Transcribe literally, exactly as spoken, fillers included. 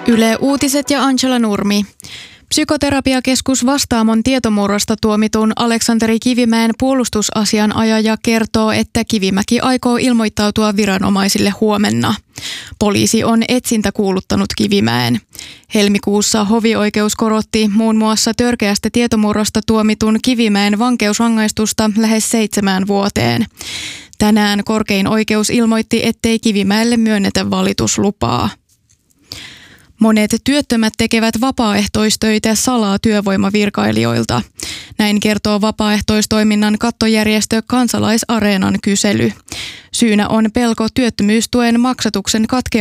Yle Uutiset ja Angela Nurmi. Psykoterapiakeskus Vastaamon tietomurrosta tuomitun Aleksanteri Kivimäen puolustusasianajaja kertoo, että Kivimäki aikoo ilmoittautua viranomaisille huomenna. Poliisi on etsintäkuuluttanut Kivimäen. Helmikuussa hovioikeus korotti muun muassa törkeästä tietomurrosta tuomitun Kivimäen vankeusrangaistusta lähes seitsemään vuoteen. Tänään korkein oikeus ilmoitti, ettei Kivimäelle myönnetä valituslupaa. Monet työttömät tekevät vapaaehtoistöitä salaa työvoimavirkailijoilta. Näin kertoo vapaaehtoistoiminnan kattojärjestö Kansalaisareenan kysely. Syynä on pelko työttömyystuen maksatuksen katkeamisesta